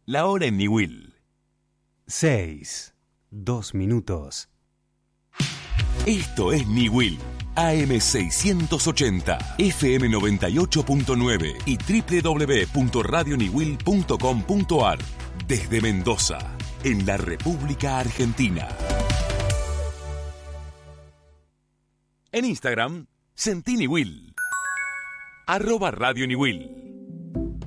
La hora en Niwil. 6, 2 minutos. Esto es Niwil. AM 680, FM 98.9 y www.radioniwil.com.ar. Desde Mendoza, en la República Argentina. En Instagram, sentí Niwil. @Radio Niwil.